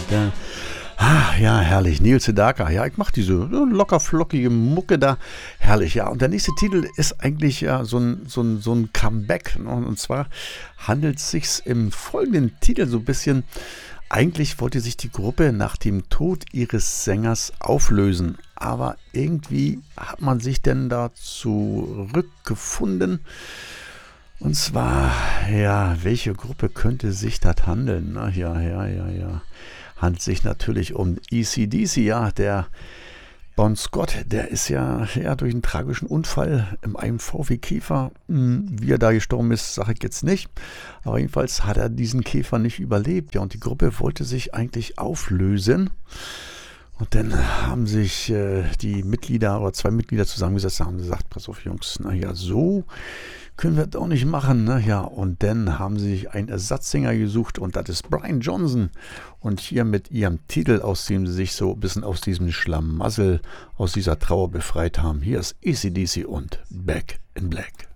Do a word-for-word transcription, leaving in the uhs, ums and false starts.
da. Ah, ja, herrlich. Neil Sedaka. Ja, ich mache diese locker flockige Mucke da. Herrlich, ja. Und der nächste Titel ist eigentlich ja so ein, so ein, so ein Comeback. Und zwar handelt es sich im folgenden Titel so ein bisschen. Eigentlich wollte sich die Gruppe nach dem Tod ihres Sängers auflösen. Aber irgendwie hat man sich denn da zurückgefunden. Und zwar, ja, welche Gruppe könnte sich das handeln? Na, ja, ja, ja, ja. Handelt sich natürlich um A C D C, ja, der Bon Scott, der ist ja, ja durch einen tragischen Unfall im einem V W Käfer, wie er da gestorben ist, sage ich jetzt nicht, aber jedenfalls hat er diesen Käfer nicht überlebt, ja, und die Gruppe wollte sich eigentlich auflösen. Und dann haben sich äh, die Mitglieder oder zwei Mitglieder zusammengesetzt und haben gesagt, pass auf Jungs, naja, so können wir das auch nicht machen. Ne? Ja, und dann haben sie sich einen Ersatzsänger gesucht und das ist Brian Johnson. Und hier mit ihrem Titel, aus dem sie sich so ein bisschen aus diesem Schlamassel, aus dieser Trauer befreit haben. Hier ist A C D C und Back in Black.